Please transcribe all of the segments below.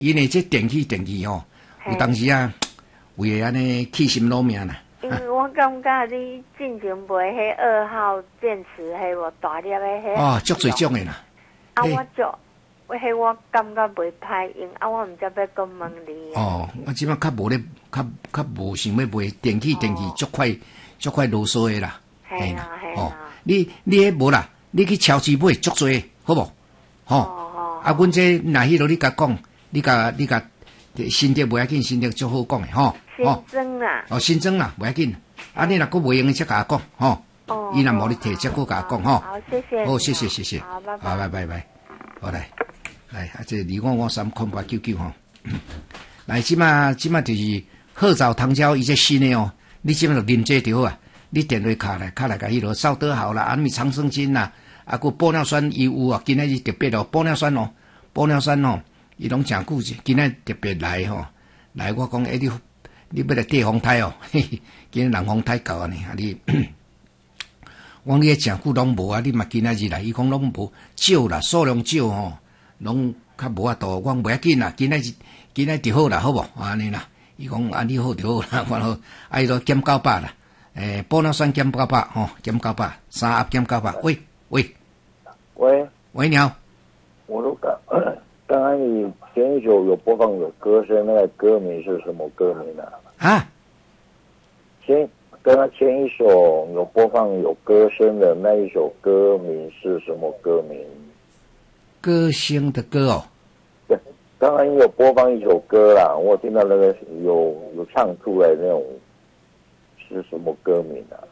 因为这电器吼，有当时啊，为安尼起心落命啦。 因为我感觉你进前卖迄2号电池迄无大粒的迄。 哦，足侪种的啦。 啊，我感觉袂歹用，啊，我毋知要讲问你。 哦，我即摆较无咧，较无想要卖电器足快啰嗦的啦。 嘿啦。 哦，你迄无啦，你去超市买足侪，好无？吼。啊，阮这若迄落你甲讲，你甲新竹袂要紧，新竹足好讲的吼。 新增啦。 哦，新增啦，袂要紧。啊，你若佫袂用的，则甲我讲吼。 哦。 伊若无你摕，则佫甲我讲吼。 好，谢谢。 好，谢谢。 好，拜拜。 好，拜。好来，啊，这2553899吼。来，即马就是褐藻糖胶，伊这新的哦。你即马就啉这就好啊。你电话卡来甲迄落绍德好啦，安米长生津啦，啊，佮玻尿酸伊有啊，今仔日特别哦，玻尿酸哦，伊拢诚久者，今仔特别来吼，来我讲你要来地方台哦，嘿嘿，今仔人方台够安尼啊你。我讲你诚久拢无啊，你嘛今仔日来，伊讲拢无少啦，数量少吼，拢较无法度。我讲袂要紧啦，今仔就好啦，好无？安尼啦，伊讲安尼好就好啦，我好，啊伊都减900啦，玻尿酸减900吼，减900，3盒减900。喂，你好。 我都刚才你前一首有播放有歌声，那个歌名是什么歌名呢？ 啊？ 刚刚前一首有播放有歌声的那一首歌名是什么歌名？ 歌星的歌哦。 对，刚刚有播放一首歌啦，我听到那个有唱出来那种是什么歌名啊？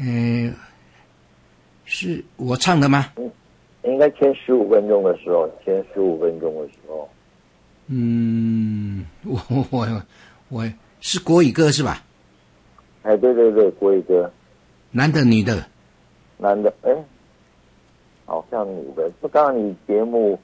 是我唱的吗？ 应该前15分钟的时候， 我是国语歌是吧？ 哎，对，国语歌。 男的女的？ 男的，好像女的。刚刚你节目，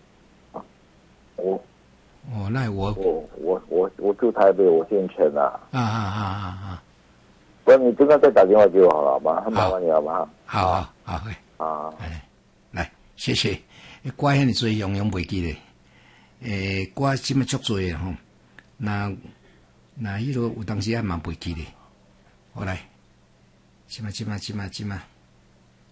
那我住台北，我姓陈啊。 啊。 不然你真的再打电话给我好了，好吗？麻烦你好不好？ 好。来，谢谢。歌遐尼多，样样袂记咧。歌即么足多的吼。那迄落有当时也蛮袂记咧。好来，即嘛。